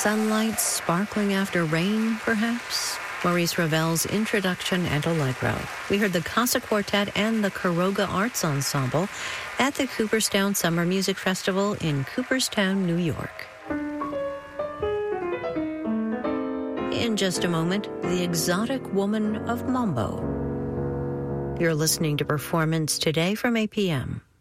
Sunlight sparkling after rain, perhaps? Maurice Ravel's Introduction and Allegro. We heard the Casa Quartet and the Caroga Arts Ensemble at the Cooperstown Summer Music Festival in Cooperstown, New York. In just a moment, the exotic woman of Mambo. You're listening to Performance Today from APM.